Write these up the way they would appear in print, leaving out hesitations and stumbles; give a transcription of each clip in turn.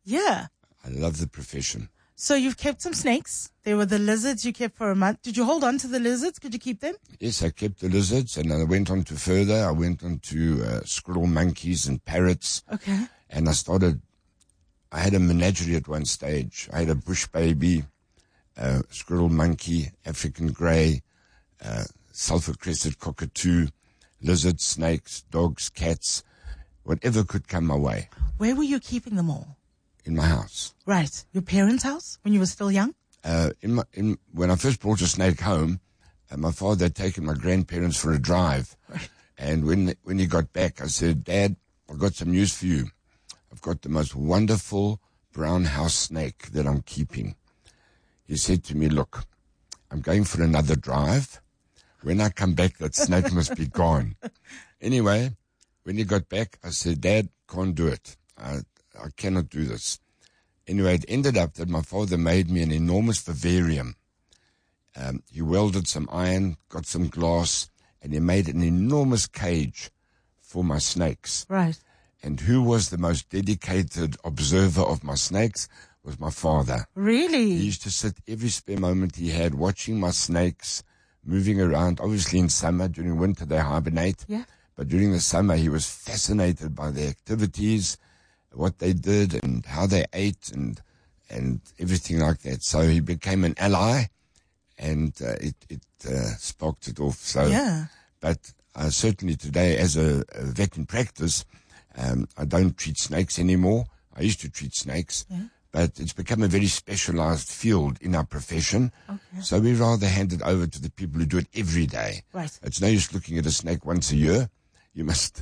Yeah. I love the profession. So you've kept some snakes. They were the lizards you kept for a month. Did you hold on to the lizards? Could you keep them? Yes, I kept the lizards, and I went on to further. I went on to squirrel monkeys and parrots. Okay. And I had a menagerie at one stage. I had a bush baby, squirrel monkey, African grey, sulphur-crested cockatoo, lizards, snakes, dogs, cats, whatever could come my way. Where were you keeping them all? In my house. Right. Your parents' house when you were still young? When I first brought a snake home, my father had taken my grandparents for a drive. Right. And when he got back, I said, Dad, I've got some news for you. I've got the most wonderful brown house snake that I'm keeping. He said to me, look, I'm going for another drive. When I come back, that snake must be gone. Anyway, when he got back, I said, Dad, can't do it. I cannot do this. Anyway, it ended up that my father made me an enormous vivarium. He welded some iron, got some glass, and he made an enormous cage for my snakes. Right. And who was the most dedicated observer of my snakes was my father. Really? He used to sit every spare moment he had watching my snakes moving around. Obviously in summer, during winter they hibernate. Yeah. But during the summer he was fascinated by their activities, what they did and how they ate and everything like that. So he became an ally, and it sparked it off. So, yeah. But certainly today, as a vet in practice, I don't treat snakes anymore. I used to treat snakes, but it's become a very specialized field in our profession. Okay. So we rather hand it over to the people who do it every day. Right. It's no use looking at a snake once a year. You must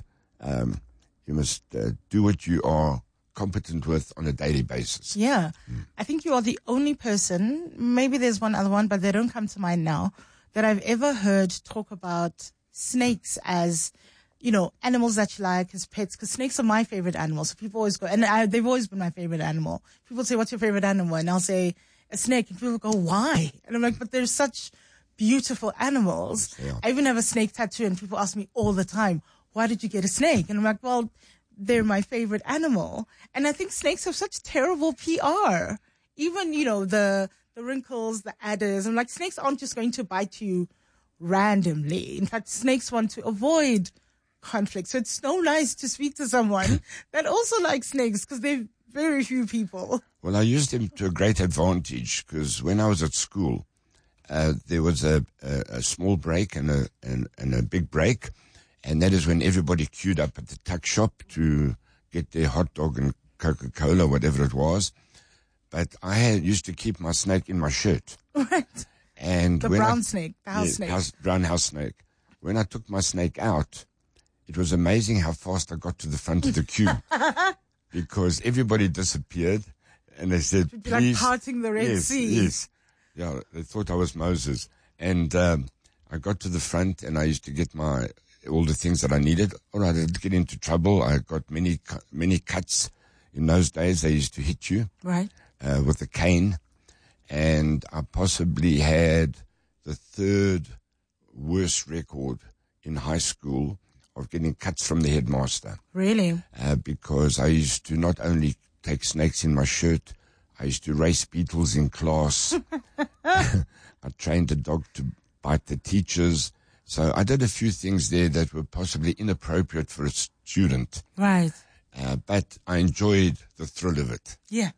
do what you are competent with on a daily basis. Yeah. I think you are the only person, maybe there's one other one, but they don't come to mind now, that I've ever heard talk about snakes as, animals that you like as pets, because snakes are my favorite animal. So people always go, and they've always been my favorite animal. People say, what's your favorite animal? And I'll say, a snake. And people go, why? And I'm like, but they're such beautiful animals. Yeah. I even have a snake tattoo, and people ask me all the time, why did you get a snake? And I'm like, well, they're my favorite animal. And I think snakes have such terrible PR. Even, the wrinkles, the adders. I'm like, snakes aren't just going to bite you randomly. In fact, snakes want to avoid conflict. So it's so nice to speak to someone that also likes snakes, because they're very few people. Well, I used them to a great advantage, because when I was at school, there was a small break and a big break. And that is when everybody queued up at the tuck shop to get their hot dog and Coca-Cola, whatever it was. But I used to keep my snake in my shirt. Right. And the brown snake, the house snake. Brown house snake. When I took my snake out, it was amazing how fast I got to the front of the queue. Because everybody disappeared, and they said, It'd be please. like parting the Red Sea. Yes. Yeah, they thought I was Moses. And I got to the front, and I used to get all the things that I needed. All right, I didn't get into trouble. I got many cuts. In those days, they used to hit you. Right. With a cane. And I possibly had the third worst record in high school of getting cuts from the headmaster. Really? Because I used to not only take snakes in my shirt, I used to race beetles in class. I trained the dog to bite the teachers. So I did a few things there that were possibly inappropriate for a student. Right. But I enjoyed the thrill of it. Yeah.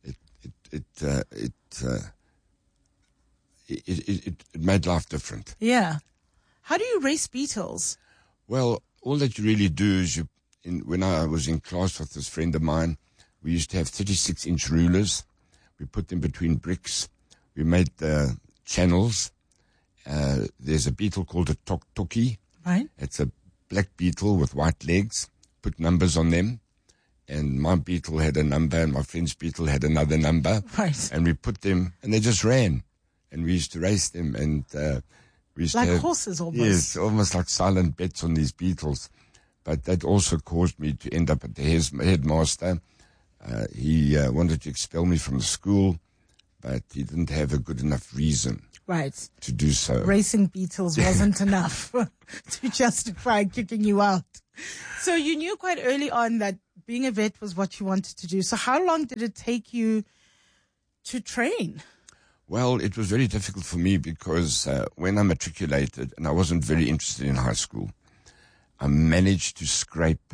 It made life different. Yeah. How do you race beetles? Well, all that you really do is when I was in class with this friend of mine, we used to have 36-inch rulers. We put them between bricks. We made the channels. There's a beetle called a toktoki. Right. It's a black beetle with white legs. Put numbers on them. And my beetle had a number, and my friend's beetle had another number. Right. And we put them, and they just ran. And we used to race them, and we used like to have, horses almost. Yes, almost like silent bets on these beetles. But that also caused me to end up at the headmaster. He wanted to expel me from the school, but he didn't have a good enough reason. Right. To do so. Racing beetles wasn't enough to justify kicking you out. So you knew quite early on that being a vet was what you wanted to do. So how long did it take you to train? Well, it was very difficult for me because when I matriculated, and I wasn't very interested in high school, I managed to scrape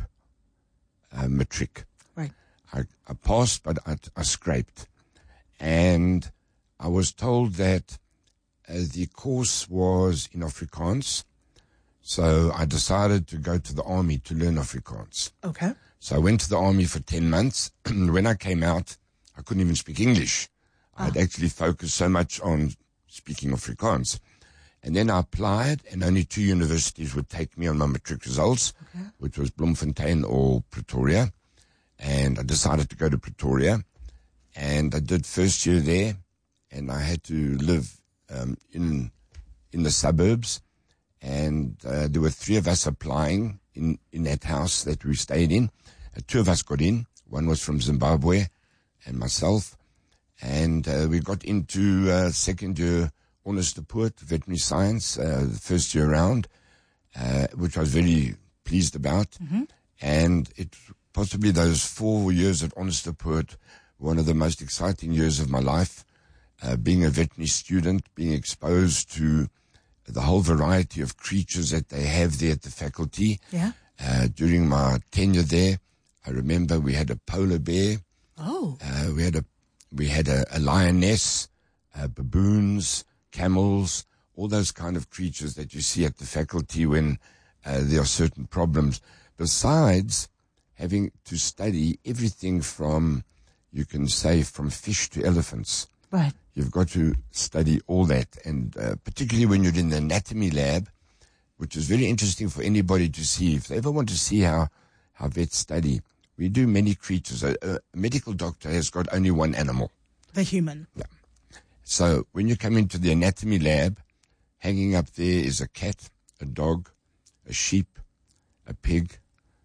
matric. Right. I passed, but I scraped. And I was told that the course was in Afrikaans. So I decided to go to the army to learn Afrikaans. Okay. So I went to the army for 10 months. When I came out, I couldn't even speak English. I'd actually focused so much on speaking Afrikaans. And then I applied, and only 2 universities would take me on my matric results, which was Bloemfontein or Pretoria. And I decided to go to Pretoria. And I did first year there, and I had to live in the suburbs. And there were 3 of us applying in that house that we stayed in. 2 of us got in. One was from Zimbabwe and myself. And we got into second year Onderstepoort, veterinary science, the first year round, which I was very pleased about. Mm-hmm. And it possibly those 4 years at Onderstepoort, one of the most exciting years of my life, being a veterinary student, being exposed to the whole variety of creatures that they have there at the faculty. Yeah. During my tenure there, I remember we had a polar bear. Oh. We had a lioness, baboons, camels, all those kind of creatures that you see at the faculty when there are certain problems. Besides having to study everything from, you can say, from fish to elephants. Right. You've got to study all that. And particularly when you're in the anatomy lab, which is very interesting for anybody to see. If they ever want to see how vets study, we do many creatures. A medical doctor has got only one animal. The human. Yeah. So when you come into the anatomy lab, hanging up there is a cat, a dog, a sheep, a pig.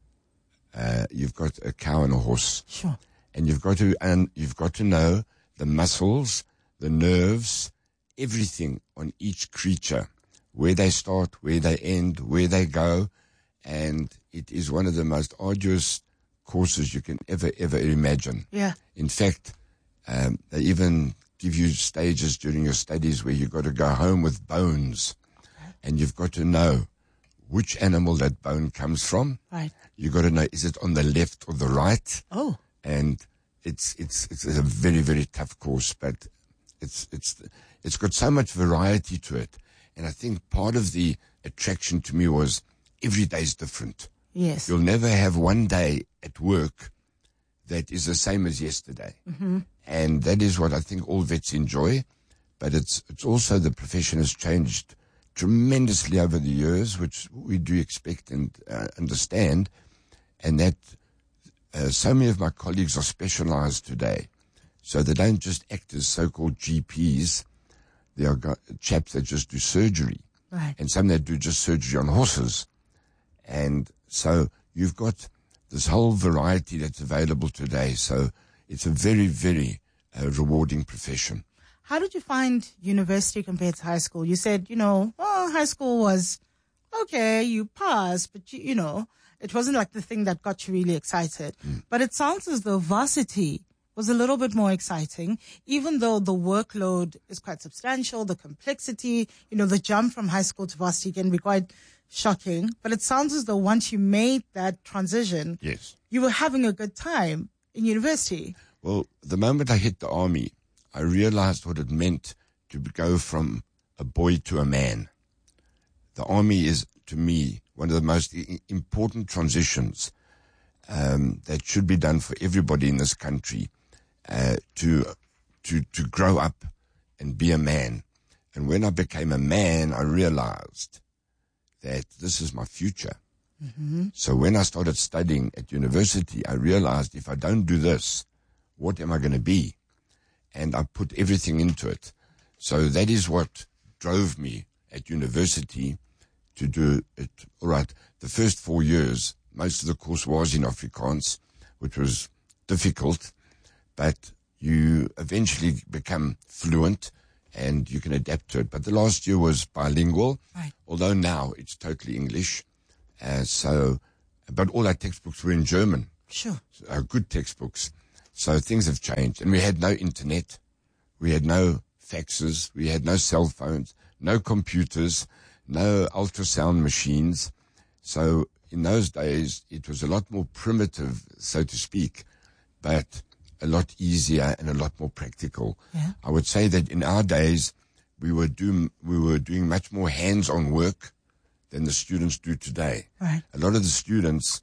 You've got a cow and a horse. Sure. And you've got to know the muscles, the nerves, everything on each creature, where they start, where they end, where they go. And it is one of the most arduous courses you can ever imagine. Yeah. In fact, they even give you stages during your studies where you've got to go home with bones. And you've got to know which animal that bone comes from. Right. You've got to know, is it on the left or the right? Oh. And it's a very, very tough course, but it's got so much variety to it. And I think part of the attraction to me was every day is different. Yes. You'll never have one day at work that is the same as yesterday. Mm-hmm. And that is what I think all vets enjoy. But it's also the profession has changed tremendously over the years, which we do expect and understand. And that so many of my colleagues are specialized today. So they don't just act as so-called GPs. There are chaps that just do surgery. Right. And some that do just surgery on horses. And so you've got this whole variety that's available today. So it's a very, very rewarding profession. How did you find university compared to high school? You said, high school was okay, you passed, but you know, it wasn't like the thing that got you really excited. But it sounds as though varsity was a little bit more exciting, even though the workload is quite substantial, the complexity, the jump from high school to varsity can be quite shocking. But it sounds as though once you made that transition, yes, you were having a good time in university. Well, the moment I hit the army, I realized what it meant to go from a boy to a man. The army is, to me, one of the most important transitions that should be done for everybody in this country to grow up and be a man. And when I became a man, I realized that this is my future. Mm-hmm. So when I started studying at university, I realized if I don't do this, what am I going to be? And I put everything into it. So that is what drove me at university to do it. All right, the first 4 years, most of the course was in Afrikaans, which was difficult, but you eventually become fluent and you can adapt to it. But the last year was bilingual, right, although now it's totally English. But all our textbooks were in German. Sure. Good textbooks. So things have changed. And we had no internet. We had no faxes. We had no cell phones, no computers, no ultrasound machines. So in those days, it was a lot more primitive, so to speak, but a lot easier and a lot more practical. Yeah. I would say that in our days, we were doing much more hands-on work than the students do today. Right. A lot of the students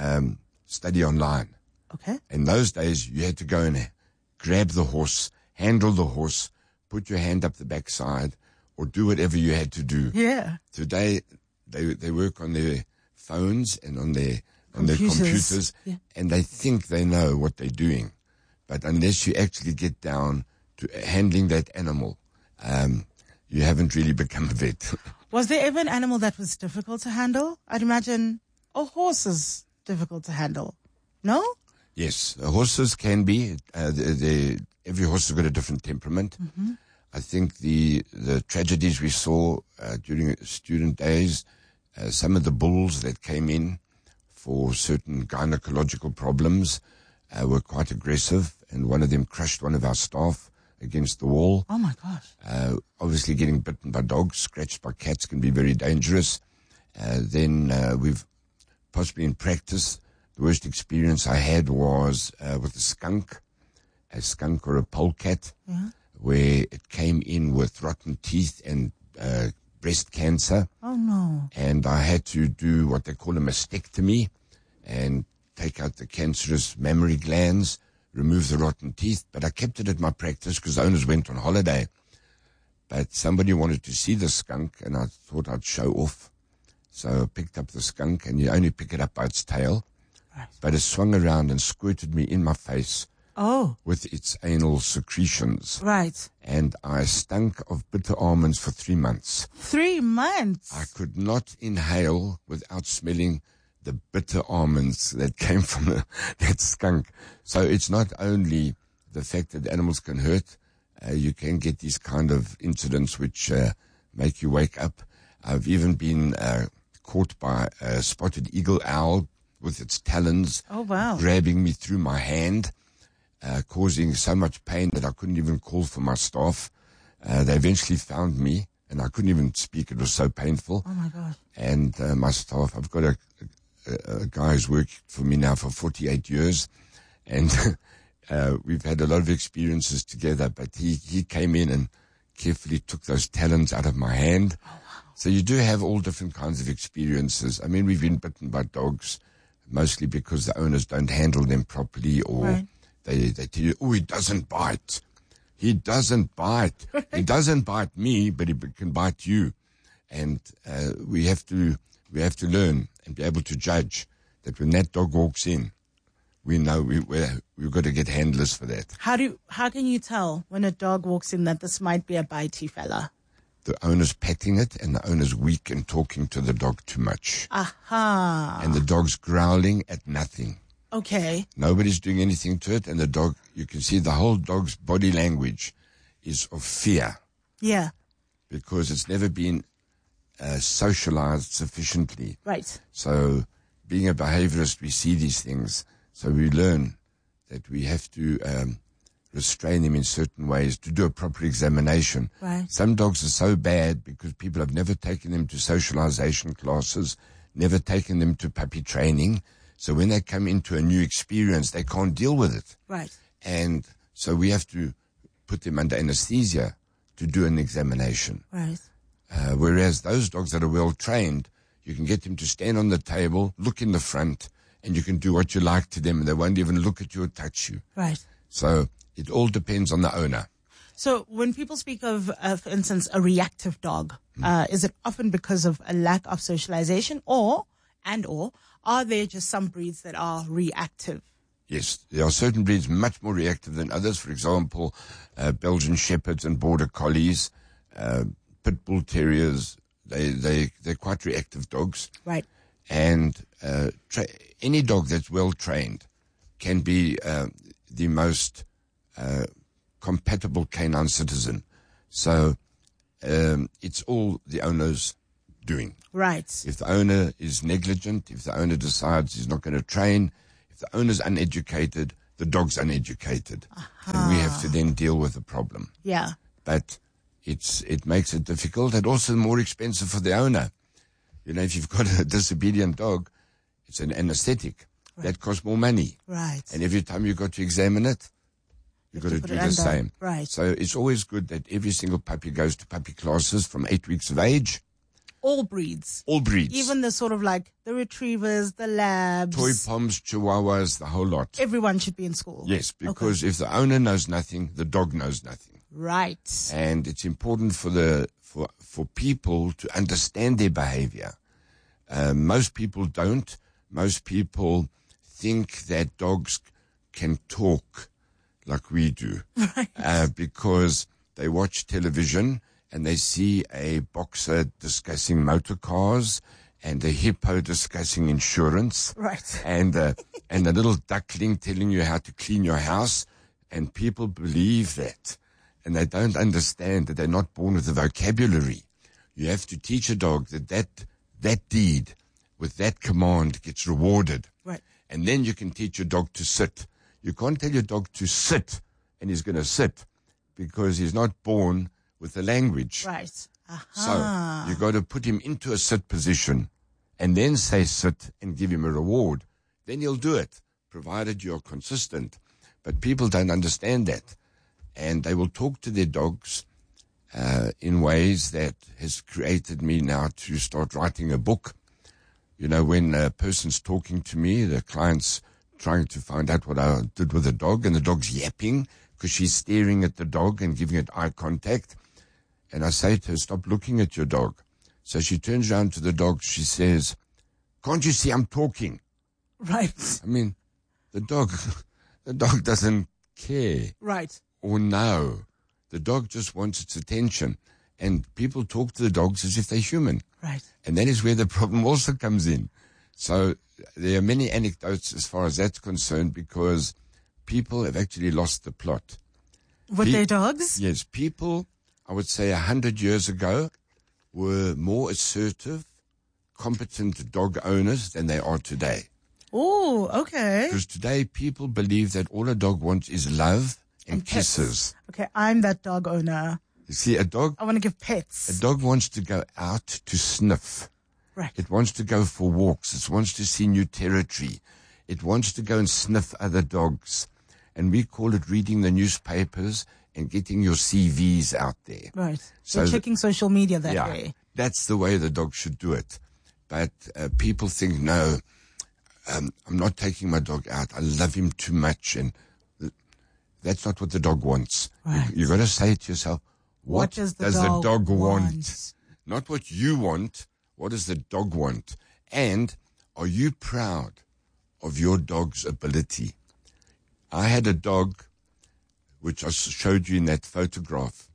study online. Okay. In those days, you had to go and grab the horse, handle the horse, put your hand up the backside, or do whatever you had to do. Yeah. Today, they work on their phones and on their computers, Yeah. and they think they know what they're doing. But unless you actually get down to handling that animal, you haven't really become a vet. Was there ever an animal that was difficult to handle? I'd imagine a horse is difficult to handle. No? Yes, the horses can be. Every horse has got a different temperament. Mm-hmm. I think the tragedies we saw during student days, some of the bulls that came in for certain gynecological problems were quite aggressive, and one of them crushed one of our staff against the wall. Oh, my gosh. Obviously, getting bitten by dogs, scratched by cats can be very dangerous. Then we've possibly in practice, the worst experience I had was with a skunk or a polecat, where it came in with rotten teeth and breast cancer. Oh, no. And I had to do what they call a mastectomy and take out the cancerous mammary glands, remove the rotten teeth. But I kept it at my practice because the owners went on holiday. But somebody wanted to see the skunk, and I thought I'd show off. So I picked up the skunk, and you only pick it up by its tail. Right. But it swung around and squirted me in my face Oh, with its anal secretions. right. And I stunk of bitter almonds for 3 months. 3 months. I could not inhale without smelling the bitter almonds that came from that skunk. So it's not only the fact that animals can hurt, you can get these kind of incidents which make you wake up. I've even been caught by a spotted eagle owl with its talons Oh, wow. grabbing me through my hand, causing so much pain that I couldn't even call for my staff. They eventually found me, and I couldn't even speak. It was so painful. Oh, my gosh. And my staff, I've got a guy who's worked for me now for 48 years, and we've had a lot of experiences together, but he came in and carefully took those talons out of my hand. Oh, wow. So you do have all different kinds of experiences. I mean, we've been bitten by dogs, mostly because the owners don't handle them properly, or Right. they tell you, oh, he doesn't bite. He doesn't bite. He doesn't bite me, but he can bite you. And we have to learn and be able to judge that when that dog walks in, we know we've got to get handlers for that. How can you tell when a dog walks in that this might be a bitey fella? The owner's petting it, and the owner's weak and talking to the dog too much. Aha. And the dog's growling at nothing. Okay. Nobody's doing anything to it, and the dog, you can see the whole dog's body language is of fear, Yeah. because it's never been socialized sufficiently. Right. So being a behaviorist, we see these things. So we learn that we have to restrain them in certain ways to do a proper examination. Right. Some dogs are so bad because people have never taken them to socialization classes, never taken them to puppy training. So when they come into a new experience, they can't deal with it. Right. And so we have to put them under anesthesia to do an examination. Right. Whereas those dogs that are well trained, you can get them to stand on the table, look in the front, and you can do what you like to them, and they won't even look at you or touch you. Right. So it all depends on the owner. So when people speak of, for instance, a reactive dog, is it often because of a lack of socialization, or are there just some breeds that are reactive? Yes, there are certain breeds much more reactive than others. For example, Belgian Shepherds and Border Collies, Pit Bull Terriers, they're quite reactive dogs. Right. And any dog that's well trained can be the most compatible canine citizen. So it's all the owner's doing. Right. If the owner is negligent, if the owner decides he's not going to train, If the owner's uneducated, the dog's uneducated. And we have to then deal with the problem. Yeah. But it makes it difficult and also more expensive for the owner. You know, if you've got a disobedient dog, it's an anesthetic. Right. That costs more money. Right. And every time you've got to examine it, you've got to do the same. Right. So it's always good that every single puppy goes to puppy classes from 8 weeks of age. All breeds. All breeds. Even the sort of like the retrievers, the labs. Toy poms, chihuahuas, the whole lot. Everyone should be in school. Yes, because if the owner knows nothing, the dog knows nothing. Right. And it's important for people to understand their behavior. Most people don't. Most people think that dogs can talk like we do. Right. Because they watch television and they see a boxer discussing motor cars and a hippo discussing insurance. Right. And a little duckling telling you how to clean your house. And people believe that. And they don't understand that they're not born with the vocabulary. You have to teach a dog that deed with that command gets rewarded. Right. And then you can teach your dog to sit. You can't tell your dog to sit and he's going to sit because he's not born with the language. Right. So you got to put him into a sit position and then say sit and give him a reward. Then he'll do it, provided you're consistent. But people don't understand that. And they will talk to their dogs in ways that has created me now to start writing a book. You know, when a person's talking to me, the client's trying to find out what I did with the dog, and the dog's yapping because she's staring at the dog and giving it eye contact. And I say to her, stop looking at your dog. So she turns around to the dog. She says, can't you see I'm talking? Right. I mean, the dog doesn't care. Right. Or know. The dog just wants its attention. And people talk to the dogs as if they're human. Right. And that is where the problem also comes in. So there are many anecdotes as far as that's concerned because people have actually lost the plot. With their dogs? Yes. People, I would say 100 years ago, were more assertive, competent dog owners than they are today. Oh, okay. Because today people believe that all a dog wants is love and kisses. Okay, I'm that dog owner. You see, a dog... I want to give pets. A dog wants to go out to sniff. Right. It wants to go for walks. It wants to see new territory. It wants to go and sniff other dogs. And we call it reading the newspapers and getting your CVs out there. Right. So checking social media that way. That's the way the dog should do it. But people think, no, I'm not taking my dog out. I love him too much. And that's not what the dog wants. Right. You've got to say to yourself, what does the dog want? Not what you want. What does the dog want? And are you proud of your dog's ability? I had a dog, which I showed you in that photograph.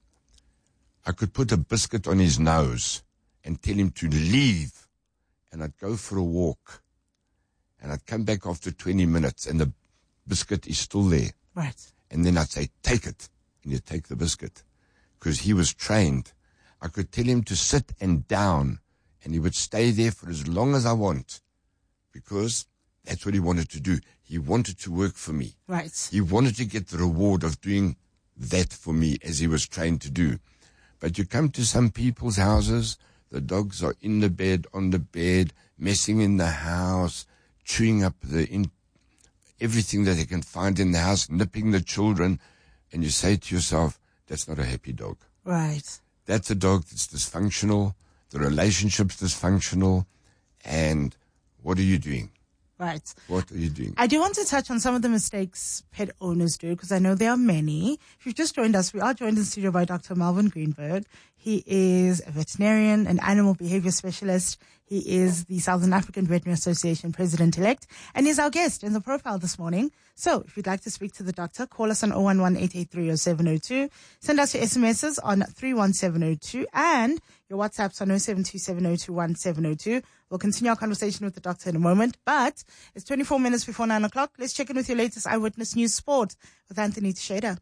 I could put a biscuit on his nose and tell him to leave. And I'd go for a walk. And I'd come back after 20 minutes and the biscuit is still there. Right. And then I'd say, take it. And he'd take the biscuit. Because he was trained. I could tell him to sit and down. And he would stay there for as long as I want. Because that's what he wanted to do. He wanted to work for me. Right. He wanted to get the reward of doing that for me as he was trained to do. But you come to some people's houses, the dogs are in the bed, on the bed, messing in the house, chewing up everything that they can find in the house, nipping the children. And you say to yourself, that's not a happy dog. Right. That's a dog that's dysfunctional. The relationship's dysfunctional. And what are you doing? Right. What are you doing? I do want to touch on some of the mistakes pet owners do because I know there are many. If you've just joined us, we are joined in studio by Dr. Melvin Greenberg. He is a veterinarian, an animal behavior specialist. He is the Southern African Veterinary Association president-elect, and he's our guest in the profile this morning. So if you'd like to speak to the doctor, call us on 011-883-0702. Send us your SMSs on 31702 and your WhatsApps on 0727021702. We'll continue our conversation with the doctor in a moment, but it's 24 minutes before 9 o'clock. Let's check in with your latest Eyewitness News Sport with Anthony Teixeira.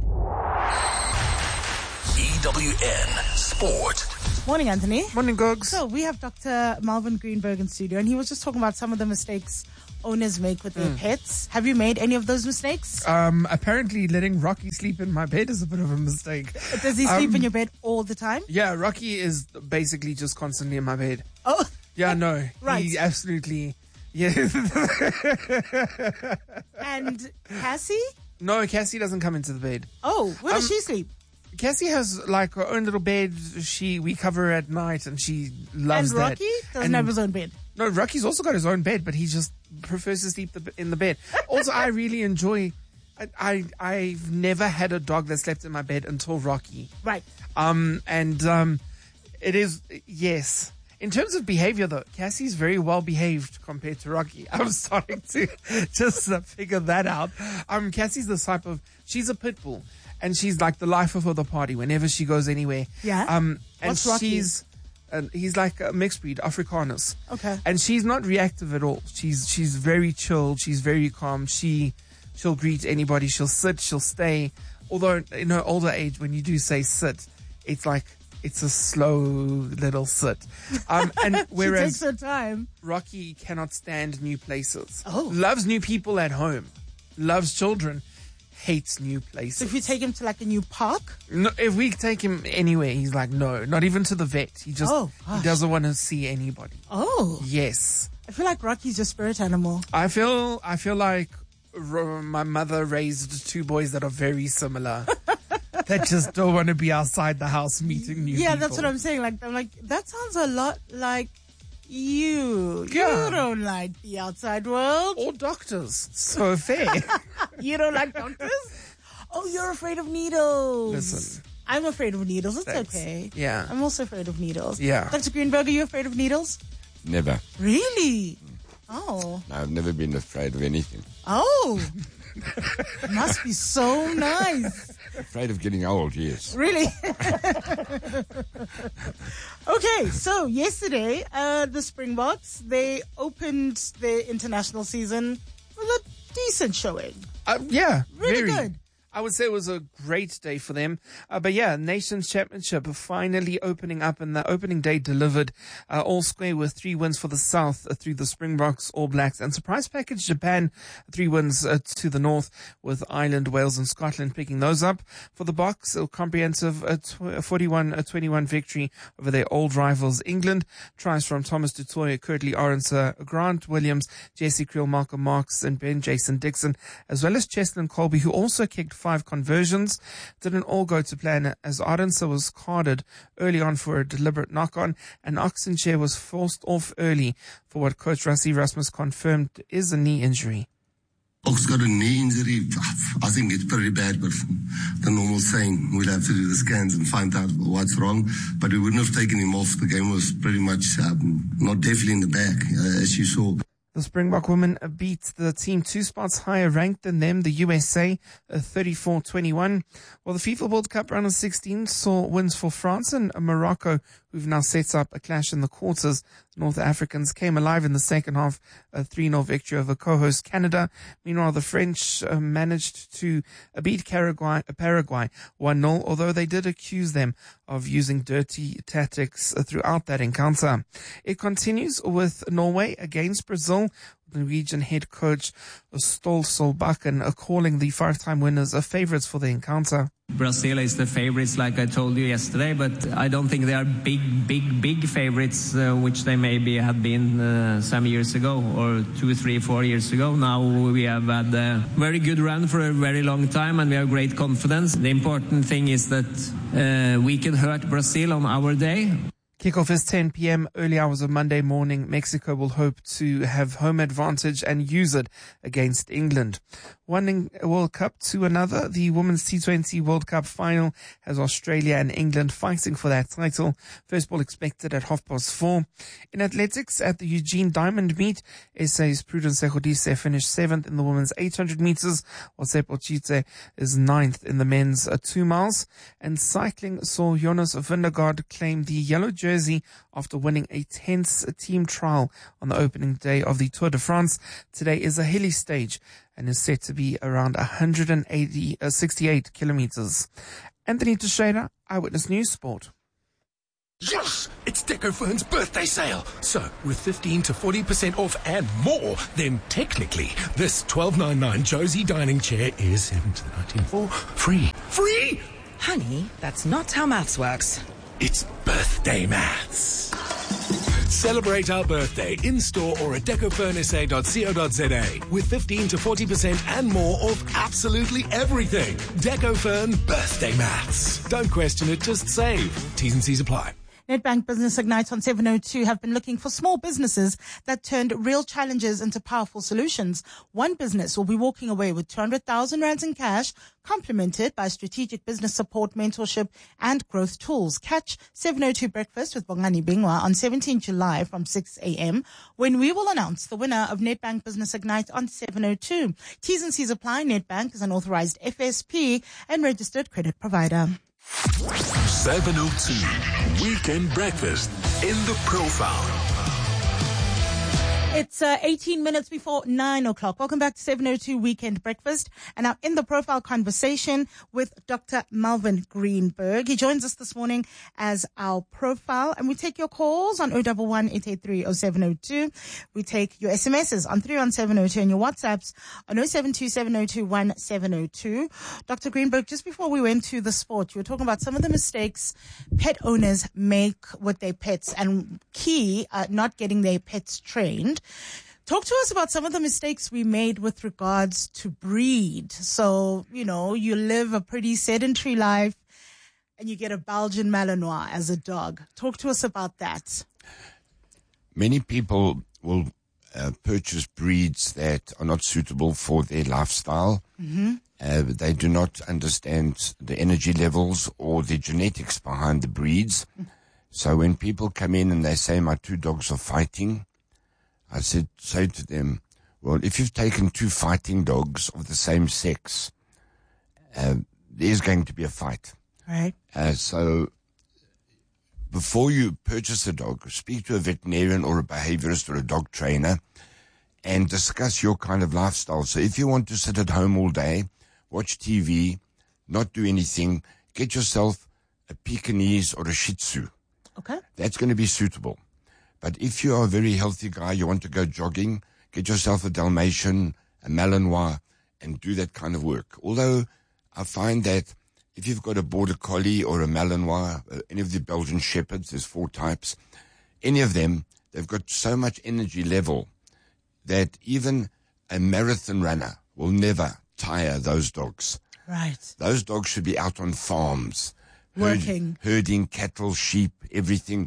EWN Sport. Morning, Anthony. Morning, Gogs. So we have Dr. Melvin Greenberg in studio, and he was just talking about some of the mistakes owners make with their pets. Have you made any of those mistakes? Apparently letting Rocky sleep in my bed is a bit of a mistake. Does he sleep in your bed all the time? Yeah, Rocky is basically just constantly in my bed. Oh, Yeah, no. Right. He absolutely, yeah. and Cassie? No, Cassie doesn't come into the bed. Oh, where does she sleep? Cassie has like her own little bed. We cover her at night and she loves And that. Rocky doesn't And- have his own bed. No, Rocky's also got his own bed, but he just prefers to sleep in the bed. Also, I really enjoy. I've never had a dog that slept in my bed until Rocky. Right. It is yes. In terms of behavior, though, Cassie's very well behaved compared to Rocky. I'm starting to just figure that out. Cassie's the type of she's a pit bull, and she's like the life of the party whenever she goes anywhere. Yeah. And What's Rocky? He's like a mixed breed, Afrikaners. Okay. And she's not reactive at all. She's very chilled. She's very calm. She'll greet anybody. She'll sit. She'll stay. Although in her older age, when you do say sit, it's like it's a slow little sit. And She takes whereas her time. Rocky cannot stand new places. Oh. Loves new people at home. Loves children. Hates new So places. if you take him to like a new park, No, if we take him anywhere, he's like, no, not even to the vet. He just Oh, he gosh. doesn't want to see anybody. oh, Yes. I feel like Rocky's your spirit animal. I feel like my mother raised two boys that are very similar. That just don't want to be outside the house meeting new people. Yeah, that's what I'm saying. Like, I'm like, that sounds a lot like you. Yeah. You don't like the outside world. Or doctors. So fair. You don't like doctors? Oh, you're afraid of needles. Listen. I'm afraid of needles. It's Thanks. okay. Yeah. I'm also afraid of needles. Yeah. Dr. Greenberg, are you afraid of needles? Never. Really? Oh. No, I've never been afraid of anything. Oh. Must be so nice. Afraid of getting old, yes. Really? Okay, so yesterday, the Springboks, they opened their international season with a decent showing. Yeah. Really very good. I would say it was a great day for them. But yeah, Nations Championship finally opening up, and the opening day delivered all square with 3 wins for the South through the Springboks, All Blacks, and surprise package Japan, 3 wins to the North, with Ireland, Wales, and Scotland picking those up. For the Boks, a comprehensive 41-21 victory over their old rivals England. Tries from Thomas du Toit, Kurtley Arendse, Grant Williams, Jesse Creel, Malcolm Marks, and Ben Jason Dixon, as well as Cheslin Colby, who also kicked 5 conversions. Didn't all go to plan, as Arendse was carded early on for a deliberate knock-on, and Oxenchair was forced off early for what Coach Rassie Rasmus confirmed is a knee injury. Ox got a knee injury. I think it's pretty bad, but the normal saying, we'll have to do the scans and find out what's wrong. But we wouldn't have taken him off. The game was pretty much not definitely in the bag, as you saw. The Springbok women beat the team 2 spots higher ranked than them, the USA, 34-21. While the FIFA World Cup round of 16 saw wins for France and Morocco, who've now set up a clash in the quarters. The North Africans came alive in the second half, a 3-0 victory over co-host Canada. Meanwhile, the French managed to beat Paraguay 1-0, although they did accuse them of using dirty tactics throughout that encounter. It continues with Norway against Brazil. Norwegian head coach Ståle Solbakken calling the 5-time winners favorites for the encounter. Brazil is the favorites, like I told you yesterday, but I don't think they are big favorites, which they maybe have been some years ago, or 2, 3, 4 years ago. Now we have had a very good run for a very long time, and we have great confidence. The important thing is that we can hurt Brazil on our day. Kickoff is 10 p.m. early hours of Monday morning. Mexico will hope to have home advantage and use it against England. One World Cup to another. The Women's T20 World Cup final has Australia and England fighting for that title. First ball expected at 4:30. In athletics, at the Eugene Diamond Meet, SA's Prudence Segodise finished 7th in the women's 800 meters, while Seppo Chite is 9th in the men's 2 miles. And cycling saw Jonas Vingegaard claim the yellow jersey after winning a tense team trial on the opening day of the Tour de France. Today is a hilly stage and is set to be around 68 kilometers. Anthony Teixeira, Eyewitness News Sport. Yes! It's Decofern's birthday sale. So, with 15 to 40% off and more, then technically, this $12.99 Josie dining chair is $17.94 for free. Free? Honey, that's not how maths works. It's birthday maths. Celebrate our birthday in-store or at decofurnsa.co.za with 15 to 40% and more off absolutely everything. Decofern birthday maths. Don't question it, just save. T's and C's apply. Nedbank Business Ignite on 702 have been looking for small businesses that turned real challenges into powerful solutions. One business will be walking away with 200,000 rands in cash, complemented by strategic business support, mentorship, and growth tools. Catch 702 Breakfast with Bongani Bingwa on 17 July from 6 a.m. when we will announce the winner of Nedbank Business Ignite on 702. T's and C's apply. Nedbank is an authorized FSP and registered credit provider. 702 Weekend Breakfast in the Profile. It's 18 minutes before 9 o'clock. Welcome back to 702 Weekend Breakfast. And I'm in the profile conversation with Dr. Melvin Greenberg. He joins us this morning as our profile. And we take your calls on 011-883-0702. We take your SMSs on 31702 and your WhatsApps on 072-702-1702. Dr. Greenberg, just before we went to the sport, you were talking about some of the mistakes pet owners make with their pets and not getting their pets trained. Talk to us about some of the mistakes we made with regards to breed. So, you live a pretty sedentary life and you get a Belgian Malinois as a dog. Talk to us about that. Many people will purchase breeds that are not suitable for their lifestyle. Mm-hmm. They do not understand the energy levels or the genetics behind the breeds. So when people come in and they say, my two dogs are fighting, I say to them, well, if you've taken two fighting dogs of the same sex, there's going to be a fight. Right. So before you purchase a dog, speak to a veterinarian or a behaviorist or a dog trainer and discuss your kind of lifestyle. So if you want to sit at home all day, watch TV, not do anything, get yourself a Pekingese or a Shih Tzu. Okay. That's going to be suitable. But if you are a very healthy guy, you want to go jogging, get yourself a Dalmatian, a Malinois, and do that kind of work. Although I find that if you've got a Border Collie or a Malinois, any of the Belgian Shepherds, there's 4 types, any of them, they've got so much energy level that even a marathon runner will never tire those dogs. Right. Those dogs should be out on farms, working, herding cattle, sheep, everything,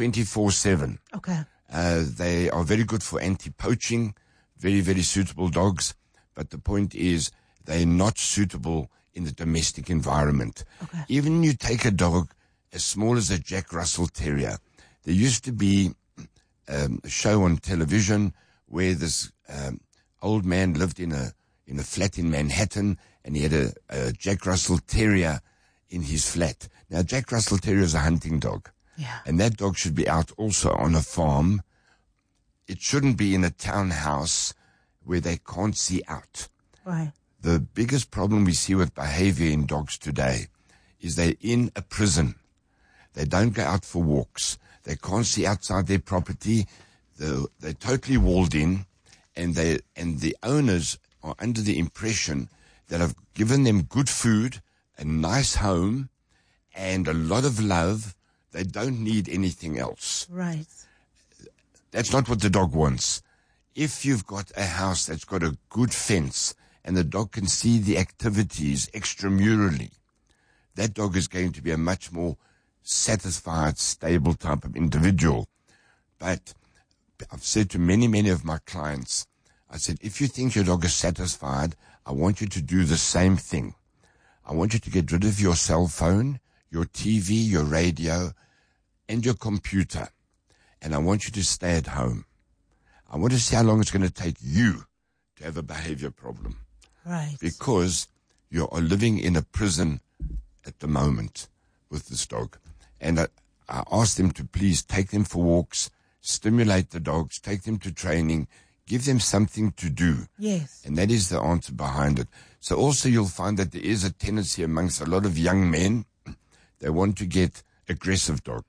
24/7. Okay. They are very good for anti-poaching, very, very suitable dogs. But the point is, they're not suitable in the domestic environment. Okay. Even you take a dog as small as a Jack Russell Terrier. There used to be a show on television where this old man lived in a flat in Manhattan, and he had a Jack Russell Terrier in his flat. Now, Jack Russell Terrier is a hunting dog. Yeah. And that dog should be out also on a farm. It shouldn't be in a townhouse where they can't see out. Right. The biggest problem we see with behavior in dogs today is they're in a prison. They don't go out for walks. They can't see outside their property. They're totally walled in, and the owners are under the impression that I've given them good food, a nice home, and a lot of love. They don't need anything else. Right. That's not what the dog wants. If you've got a house that's got a good fence and the dog can see the activities extramurally, that dog is going to be a much more satisfied, stable type of individual. But I've said to many, many of my clients, I said, if you think your dog is satisfied, I want you to do the same thing. I want you to get rid of your cell phone, your TV, your radio, and your computer. And I want you to stay at home. I want to see how long it's going to take you to have a behavior problem. Right. Because you are living in a prison at the moment with this dog. And I asked them to please take them for walks, stimulate the dogs, take them to training, give them something to do. Yes. And that is the answer behind it. So also you'll find that there is a tendency amongst a lot of young men, they want to get aggressive dogs.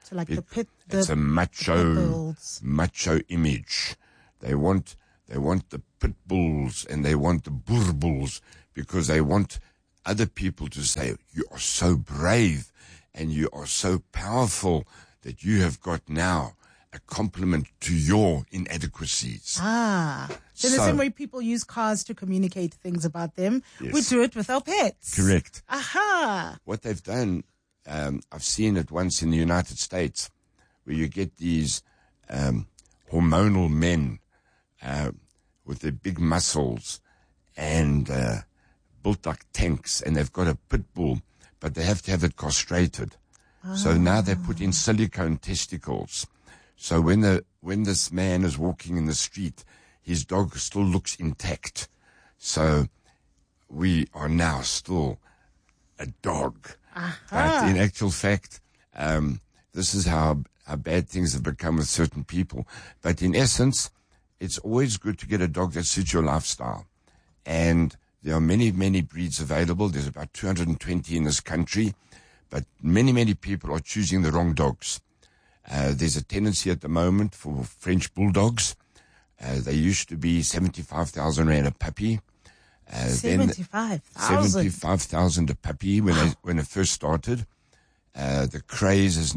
So like It- the pit, it's a pit bulls. macho image. They want the pit bulls and they want the boer bulls because they want other people to say, you are so brave and you are so powerful that you have got now a compliment to your inadequacies. Ah. So the So- same way people use cars to communicate things about them, we Yes. do it with our pets. Correct. Aha. What they've done, I've seen it once in the United States, where you get these hormonal men with their big muscles and built like tanks, and they've got a pit bull, but they have to have it castrated. So now they put in silicone testicles. So when this man is walking in the street, his dog still looks intact. So we are now still a dog. But in actual fact, this is how bad things have become with certain people. But in essence, it's always good to get a dog that suits your lifestyle. And there are many, many breeds available. There's about 220 in this country. But many, many people are choosing the wrong dogs. There's a tendency at the moment for French bulldogs. They used to be 75,000 rand a puppy. Then 75,000. 75,000 a puppy when it first started. The craze is